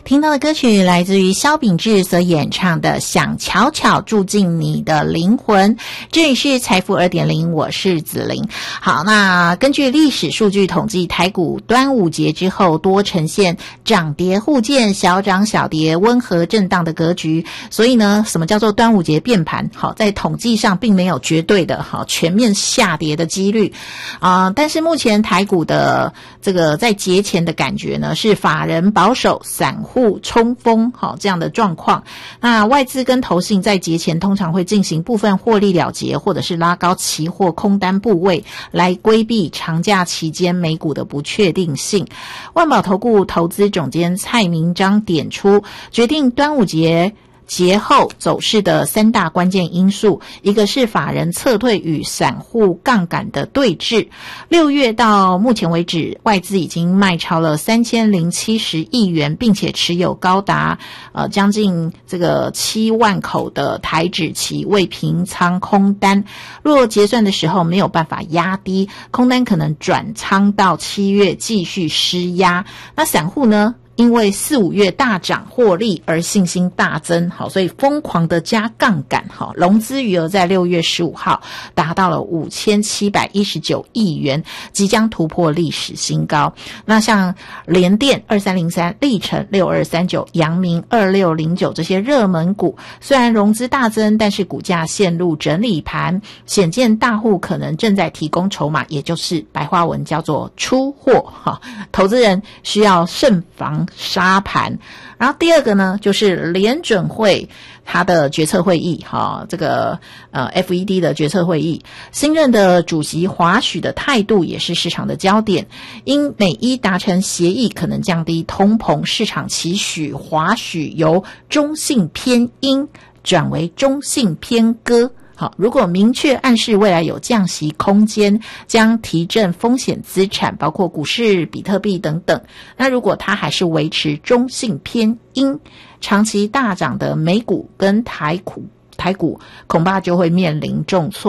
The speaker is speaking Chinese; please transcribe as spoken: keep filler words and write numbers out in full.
听到的歌曲来自于萧秉治所演唱的《想悄悄住进你的灵魂》。这里是财富 二点零， 我是子玲。好，那根据历史数据统计，台股端午节之后多呈现涨跌互见、小涨小跌、温和震荡的格局。所以呢，什么叫做端午节变盘？好，在统计上并没有绝对的好全面下跌的几率啊、呃。但是目前台股的这个在节前的感觉呢，是法人保守，散户冲锋，好这样的状况。那外资跟投信在节前通常会进行部分获利了结，或者是拉高期货空单部位，来规避长假期间美股的不确定性。万宝投顾投资总监蔡明章点出，决定端午节节后走势的三大关键因素，一个是法人撤退与散户杠杆的对峙。六月到目前为止，外资已经卖超了三千零七十亿元，并且持有高达呃将近这个七万口的台指期未平仓空单。若结算的时候没有办法压低，空单可能转仓到七月继续施压。那散户呢？因为四五月大涨获利而信心大增，好，所以疯狂的加杠杆，好，融资余额在六月十五号达到了五千七百一十九亿元，即将突破历史新高。那像联电二三零三、力成六二三九、阳明二六零九这些热门股，虽然融资大增，但是股价陷入整理盘，显见大户可能正在提供筹码，也就是白话文叫做出货，哈，投资人需要慎防杀盘。然后第二个呢，就是联准会它的决策会议，哈，这个呃 F E D 的决策会议，新任的主席华许的态度也是市场的焦点。因美伊达成协议，可能降低通膨，市场期许华许由中性偏鹰转为中性偏鸽。好，如果明确暗示未来有降息空间，将提振风险资产，包括股市、比特币等等。那如果它还是维持中性偏鹰，长期大涨的美股跟台股，台股恐怕就会面临重挫。